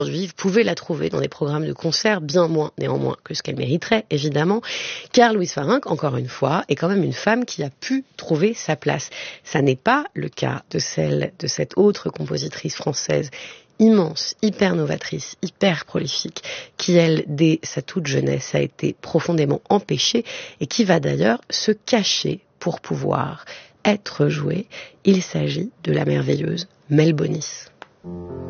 Aujourd'hui, vous pouvez la trouver dans des programmes de concert, bien moins néanmoins que ce qu'elle mériterait, évidemment, car Louise Farinck, encore une fois, est quand même une femme qui a pu trouver sa place. Ça n'est pas le cas de cette autre compositrice française immense, hyper novatrice, hyper prolifique, qui elle, dès sa toute jeunesse, a été profondément empêchée et qui va d'ailleurs se cacher pour pouvoir être jouée. Il s'agit de la merveilleuse Mel Bonis.